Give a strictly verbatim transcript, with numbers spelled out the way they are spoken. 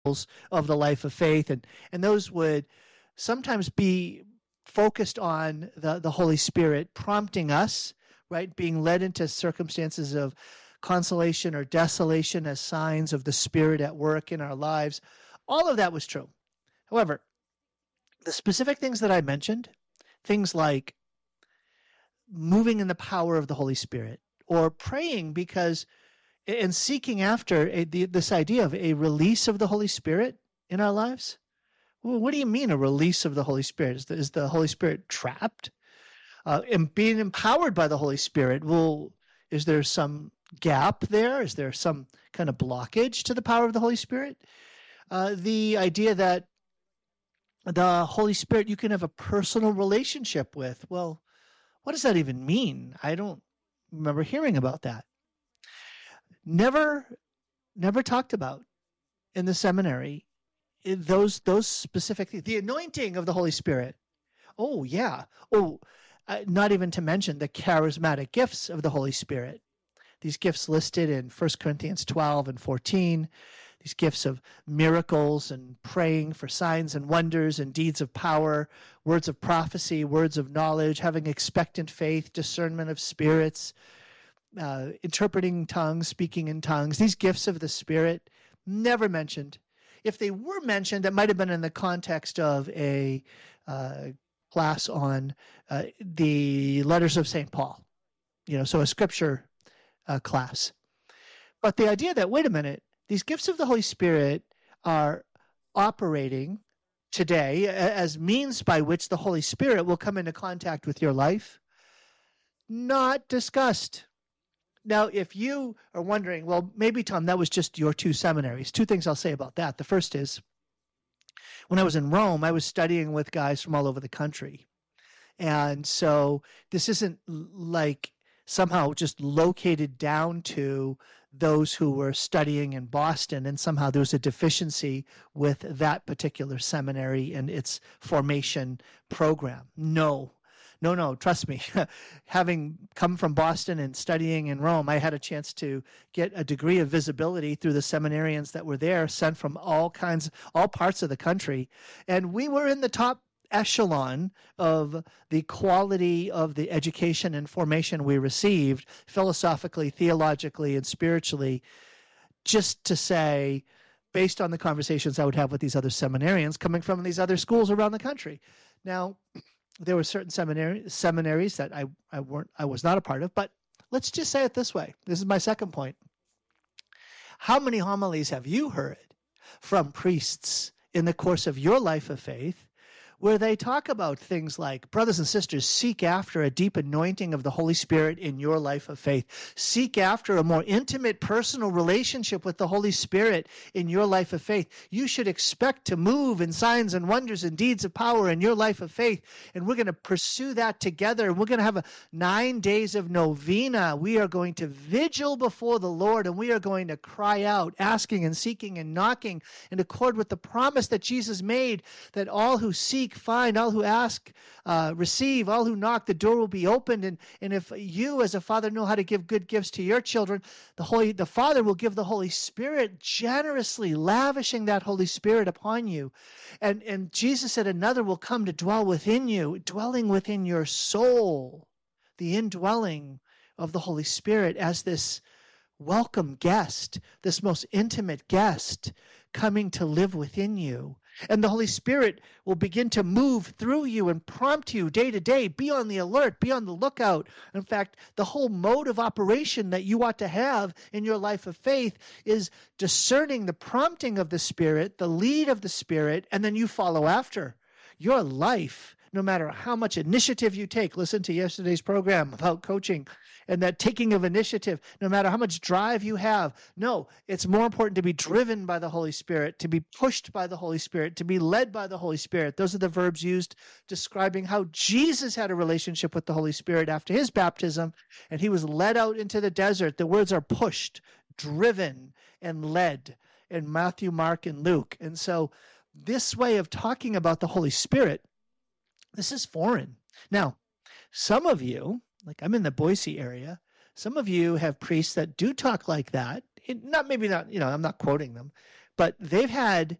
of the life of faith, and and those would sometimes be focused on the the Holy Spirit prompting us, right, being led into circumstances of consolation or desolation as signs of the Spirit at work in our lives. All of that was true. However, the specific things that I mentioned, things like moving in the power of the Holy Spirit, or praying because and seeking after a, the, this idea of a release of the Holy Spirit in our lives. Well, what do you mean a release of the Holy Spirit? Is the, is the Holy Spirit trapped? Uh, and being empowered by the Holy Spirit, well, is there some gap there? Is there some kind of blockage to the power of the Holy Spirit? Uh, the idea that the Holy Spirit you can have a personal relationship with. Well, what does that even mean? I don't remember hearing about that. Never, never talked about in the seminary those those specific things. The anointing of the Holy Spirit. Oh yeah. Oh, uh, not even to mention the charismatic gifts of the Holy Spirit. These gifts listed in First Corinthians twelve and fourteen. These gifts of miracles and praying for signs and wonders and deeds of power, words of prophecy, words of knowledge, having expectant faith, discernment of spirits, uh, interpreting tongues, speaking in tongues. These gifts of the Spirit, never mentioned. If they were mentioned, that might have been in the context of a uh, class on uh, the letters of Saint Paul, you know, so a scripture uh, class. But the idea that, wait a minute, these gifts of the Holy Spirit are operating today as means by which the Holy Spirit will come into contact with your life, not discussed. Now, if you are wondering, well, maybe, Tom, that was just your two seminaries. Two things I'll say about that. The first is, when I was in Rome, I was studying with guys from all over the country. And so this isn't like somehow just located down to those who were studying in Boston, and somehow there was a deficiency with that particular seminary and its formation program. No. No, no, trust me. Having come from Boston and studying in Rome, I had a chance to get a degree of visibility through the seminarians that were there, sent from all kinds, all parts of the country. And we were in the top echelon of the quality of the education and formation we received, philosophically, theologically, and spiritually, just to say, based on the conversations I would have with these other seminarians coming from these other schools around the country. Now, there were certain seminary, seminaries that I, I weren't I was not a part of, but let's just say it this way. This is my second point. How many homilies have you heard from priests in the course of your life of faith where they talk about things like, brothers and sisters, seek after a deep anointing of the Holy Spirit in your life of faith. Seek after a more intimate personal relationship with the Holy Spirit in your life of faith. You should expect to move in signs and wonders and deeds of power in your life of faith. And we're going to pursue that together. And we're going to have a nine days of novena. We are going to vigil before the Lord, and we are going to cry out, asking and seeking and knocking in accord with the promise that Jesus made, that all who seek find, all who ask uh, receive, all who knock, the door will be opened. And, and if you as a father know how to give good gifts to your children, the Holy, the Father will give the Holy Spirit generously, lavishing that Holy Spirit upon you. And, and Jesus said another will come to dwell within you, dwelling within your soul, the indwelling of the Holy Spirit as this welcome guest, this most intimate guest coming to live within you. And the Holy Spirit will begin to move through you and prompt you day to day. Be on the alert, be on the lookout. In fact, the whole mode of operation that you ought to have in your life of faith is discerning the prompting of the Spirit, the lead of the Spirit, and then you follow after. Your life, no matter how much initiative you take, listen to yesterday's program about coaching and that taking of initiative, no matter how much drive you have. No, it's more important to be driven by the Holy Spirit, to be pushed by the Holy Spirit, to be led by the Holy Spirit. Those are the verbs used describing how Jesus had a relationship with the Holy Spirit after his baptism, and he was led out into the desert. The words are pushed, driven, and led in Matthew, Mark, and Luke. And so this way of talking about the Holy Spirit, this is foreign. Now, some of you, like I'm in the Boise area, some of you have priests that do talk like that. It, not maybe not, you know, I'm not quoting them, but they've had